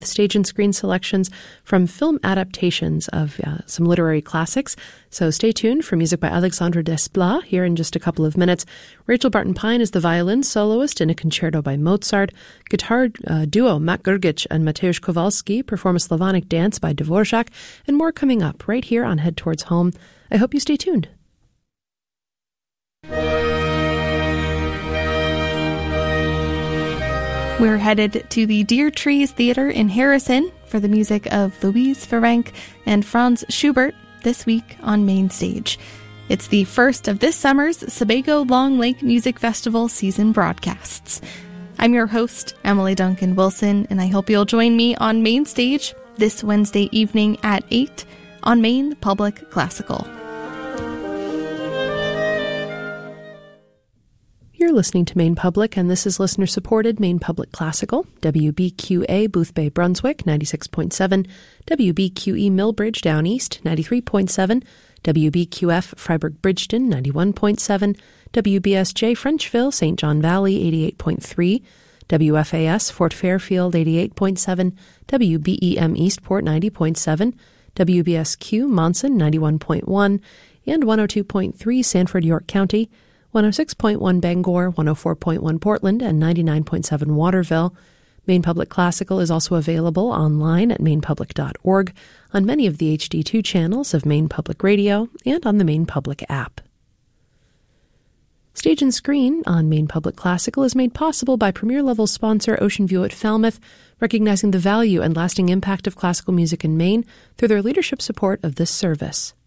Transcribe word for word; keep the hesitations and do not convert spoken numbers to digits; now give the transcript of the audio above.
Stage and screen selections from film adaptations of uh, some literary classics. So stay tuned for music by Alexandre Desplat here in just a couple of minutes. Rachel Barton-Pine is the violin soloist in a concerto by Mozart. Guitar uh, duo Matt Grgic and Mateusz Kowalski perform a Slavonic dance by Dvorak, and more coming up right here on Head Towards Home. I hope you stay tuned. We're headed to the Deer Trees Theater in Harrison for the music of Louise Ferenc and Franz Schubert this week on Main Stage. It's the first of this summer's Sebago Long Lake Music Festival season broadcasts. I'm your host, Emily Duncan Wilson, and I hope you'll join me on Main Stage this Wednesday evening at eight on Maine Public Classical. You're listening to Maine Public, and this is listener-supported Maine Public Classical, W B Q A Boothbay, Brunswick, ninety-six point seven, W B Q E Millbridge, Down East, ninety-three point seven, W B Q F Freiburg-Bridgeton, ninety-one point seven, W B S J Frenchville, Saint John Valley, eighty-eight point three, W F A S Fort Fairfield, eighty-eight point seven, W B E M Eastport, ninety point seven, W B S Q Monson, ninety-one point one, and one oh two point three Sanford, York County, one oh six point one Bangor, one oh four point one Portland, and ninety-nine point seven Waterville. Maine Public Classical is also available online at maine public dot org, on many of the H D two channels of Maine Public Radio, and on the Maine Public app. Stage and Screen on Maine Public Classical is made possible by premier-level sponsor Ocean View at Falmouth, recognizing the value and lasting impact of classical music in Maine through their leadership support of this service.